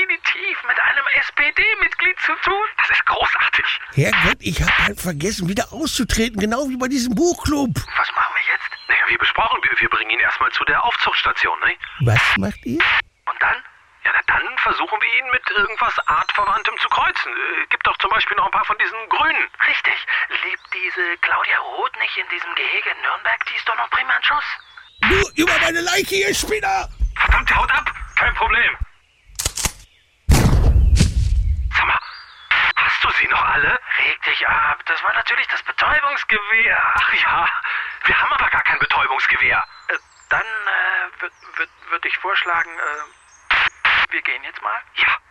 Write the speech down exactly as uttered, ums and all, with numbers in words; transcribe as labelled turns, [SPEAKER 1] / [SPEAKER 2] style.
[SPEAKER 1] definitiv mit einem S P D-Mitglied zu tun. Das ist großartig.
[SPEAKER 2] Herrgott, ich habe halt vergessen, wieder auszutreten, genau wie bei diesem Buchclub.
[SPEAKER 1] Was machen wir jetzt? Naja, wie besprochen, wir, wir bringen ihn erstmal zu der Aufzuchtstation, ne?
[SPEAKER 2] Was macht ihr?
[SPEAKER 1] Und dann? Ja, na, dann versuchen wir ihn mit irgendwas Artverwandtem zu kreuzen. Äh, gibt doch zum Beispiel noch ein paar von diesen Grünen. Richtig. Lebt diese Claudia Roth nicht in diesem Gehege in Nürnberg? Die ist doch noch prima ein Schuss.
[SPEAKER 2] Du, über meine Leiche, ihr Spinner!
[SPEAKER 1] Verdammt, haut ab! Kein Problem. Sag mal, hast du sie noch alle? Reg dich ab. Das war natürlich das Betäubungsgewehr. Ach ja, wir haben aber gar kein Betäubungsgewehr. Äh, dann äh, würde würd, würd ich vorschlagen, äh, wir gehen jetzt mal. Ja.